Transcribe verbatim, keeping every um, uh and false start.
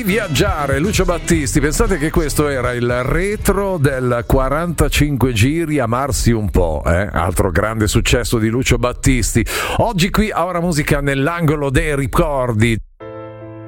viaggiare, Lucio Battisti. Pensate che questo era il retro del quarantacinque giri, Amarsi un po', eh? Altro grande successo di Lucio Battisti. Oggi qui a Ora Musica nell'angolo dei ricordi.